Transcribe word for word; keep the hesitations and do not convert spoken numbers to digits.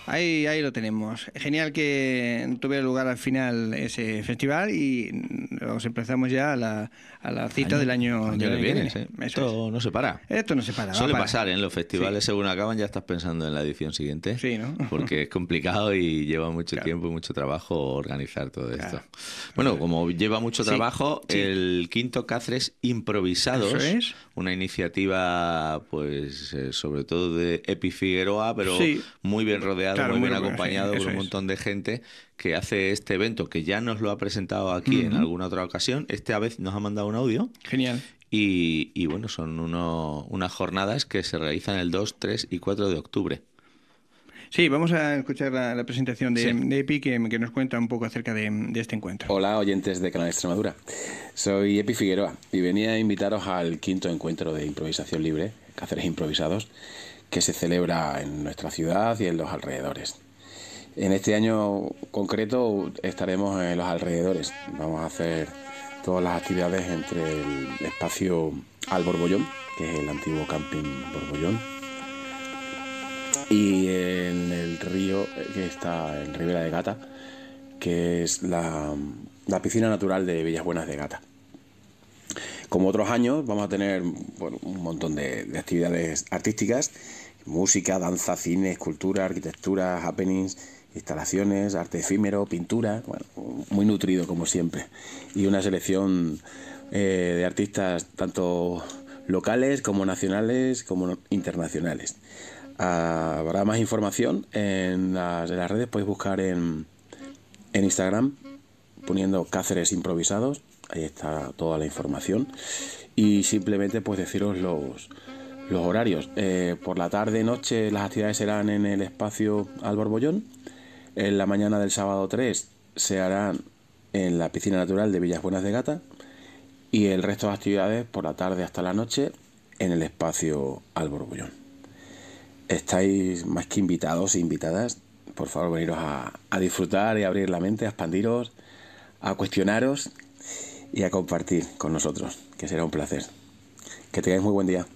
Ahí, ahí lo tenemos. Genial que tuviera lugar al final ese festival y nos empezamos ya a la, a la cita Año, del año, año del que año viene. que Sí. viene. Esto es. no se para. Esto no se para. Suele va pasar, para. ¿eh? En los festivales, Sí. según acaban, ya estás pensando en la edición siguiente. Sí, ¿no? Porque es complicado y lleva mucho Claro. tiempo y mucho trabajo organizar todo Claro. esto. Bueno, como lleva mucho Sí, trabajo, sí. el quinto Cáceres Improvisados, Eso es. una iniciativa, pues, eh, sobre todo de Epi Figueroa, pero Sí. muy bien rodeado, Claro, muy muy bien bueno, acompañado sí, por eso un es. montón de gente que hace este evento, que ya nos lo ha presentado aquí en Ujú. alguna otra ocasión. Esta vez nos ha mandado un audio. Genial. Y, y bueno, son uno, unas jornadas que se realizan el dos, tres y cuatro de octubre. Sí, vamos a escuchar la, la presentación de, Sí. de Epi que, que nos cuenta un poco acerca de, de este encuentro. Hola, oyentes de Canal Extremadura. Soy Epi Figueroa y venía a invitaros al quinto encuentro de improvisación libre, Cáceres Improvisados, que se celebra en nuestra ciudad y en los alrededores. En este año concreto estaremos en los alrededores. Vamos a hacer todas las actividades entre el espacio Al Borbollón, que es el antiguo camping Borbollón, y en el río que está en Ribera de Gata, que es la, la piscina natural de Villas Buenas de Gata. Como otros años, vamos a tener bueno, un montón de, de actividades artísticas: música, danza, cine, escultura, arquitectura, happenings, instalaciones, arte efímero, pintura, bueno, muy nutrido como siempre. Y una selección eh, de artistas tanto locales como nacionales como internacionales. Uh, habrá más información en las, en las redes, podéis buscar en, en Instagram poniendo Cáceres Improvisados, ahí está toda la información. Y simplemente pues deciros los, los horarios. Eh, por la tarde noche las actividades serán en el espacio Al Borbollón. En la mañana del sábado tres se harán en la piscina natural de Villas Buenas de Gata, y el resto de actividades por la tarde hasta la noche en el espacio Al Borbollón. Estáis más que invitados e invitadas. Por favor, veniros a, a disfrutar y a abrir la mente, a expandiros, a cuestionaros y a compartir con nosotros, que será un placer. Que tengáis muy buen día.